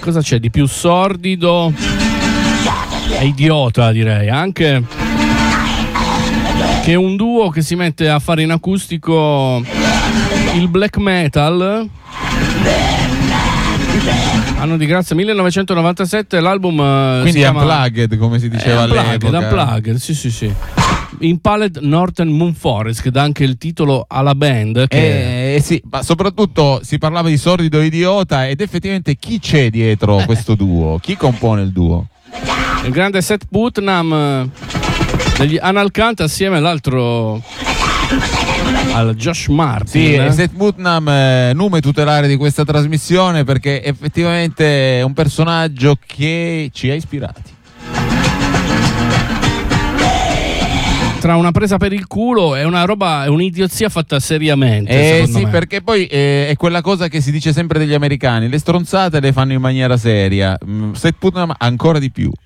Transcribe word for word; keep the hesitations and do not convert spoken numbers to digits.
cosa c'è di più sordido e idiota, direi, anche che un duo che si mette a fare in acustico il black metal. Anno di grazia millenovecentonovantasette, l'album quindi si chiama Unplugged, come si diceva Unplugged, all'epoca. Unplugged, sì sì sì. Impaled Northern Moonforest, che dà anche il titolo alla band. Che... Eh, sì, ma soprattutto si parlava di sordido idiota, ed effettivamente chi c'è dietro questo duo? Chi compone il duo? Il grande Seth Putnam degli Analcant assieme all'altro, al Josh Martin. Sì, eh? Seth Putnam, eh, nome tutelare di questa trasmissione, perché effettivamente è un personaggio che ci ha ispirati. Tra una presa per il culo e una roba, è un'idiozia fatta seriamente. Eh sì, me. perché poi eh, è quella cosa che si dice sempre degli americani: le stronzate le fanno in maniera seria. Seth Putnam ancora di più.